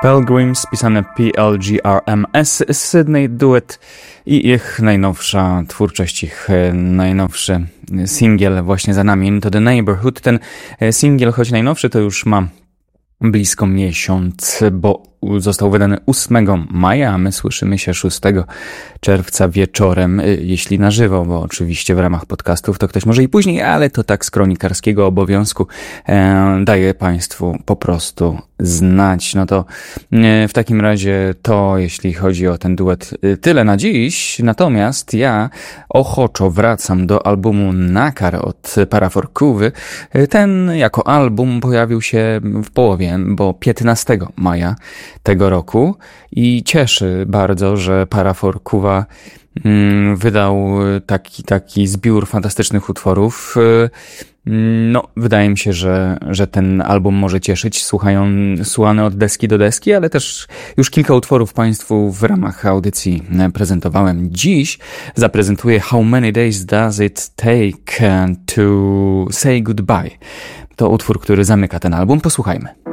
Pelgrims, pisane PLGRMS, Sydney Duet i ich najnowsza twórczość, ich najnowszy singiel właśnie za nami, Into the Neighborhood. Ten singiel, choć najnowszy, to już ma blisko miesiąc, bo został wydany 8 maja, a my słyszymy się 6 czerwca wieczorem, jeśli na żywo, bo oczywiście w ramach podcastów to ktoś może i później, ale to tak z kronikarskiego obowiązku daję Państwu po prostu znać. No to w takim razie to, jeśli chodzi o ten duet, tyle na dziś. Natomiast ja ochoczo wracam do albumu Nakar od Parafor Cuvy. Ten jako album pojawił się w połowie, bo 15 maja tego roku i cieszy bardzo, że Parafor Cuvy wydał taki zbiór fantastycznych utworów. No, wydaje mi się, że ten album może cieszyć, słuchany od deski do deski, ale też już kilka utworów Państwu w ramach audycji prezentowałem. Dziś zaprezentuję How Many Days Does It Take to Say Goodbye. To utwór, który zamyka ten album. Posłuchajmy.